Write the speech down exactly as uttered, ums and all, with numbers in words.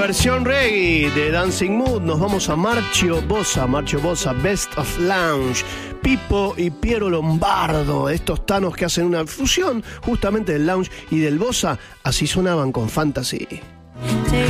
Versión reggae de Dancing Mood. Nos vamos a Marcio Bossa, Marcio Bossa, Best of Lounge. Pipo y Piero Lombardo, estos tanos que hacen una fusión justamente del lounge y del bossa, así sonaban con Fantasy. Take